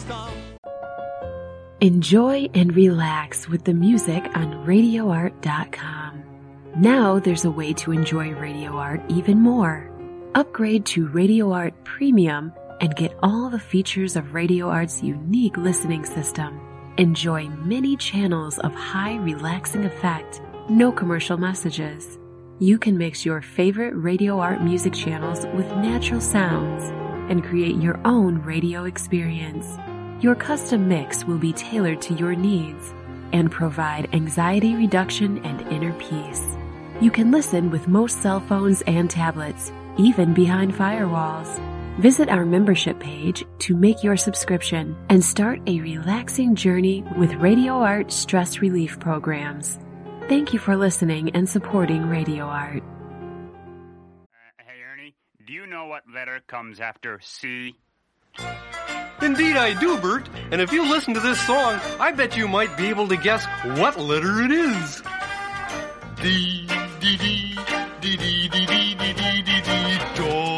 Enjoy and relax with the music on RadioArt.com. Now there's a way to enjoy Radio Art even more. Upgrade to Radio Art Premium and get all the features of Radio Art's unique listening system. Enjoy many channels of high relaxing effect, no commercial messages. You can mix your favorite Radio Art music channels with natural sounds and create your own radio experience. Your custom mix will be tailored to your needs and provide anxiety reduction and inner peace. You can listen with most cell phones and tablets, even behind firewalls. Visit our membership page to make your subscription and start a relaxing journey with Radio Art stress relief programs. Thank you for listening and supporting Radio Art. Hey, Ernie, do you know what letter comes after C? Indeed I do, Bert. And if you listen to this song, I bet you might be able to guess what letter it is. D, D, D, D, D, D, D, D, D, D, D,